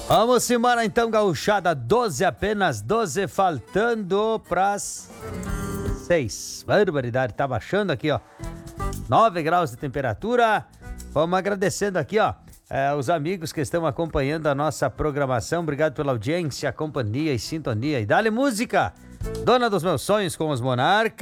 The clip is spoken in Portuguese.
Vamos embora então, gauchada. 12, apenas 12, faltando pras 6. Barbaridade, tá baixando aqui, ó. 9 graus de temperatura. Vamos agradecendo aqui, ó, os amigos que estão acompanhando a nossa programação. Obrigado pela audiência, companhia e sintonia. E dá-lhe música, Dona dos Meus Sonhos com os Monarcas.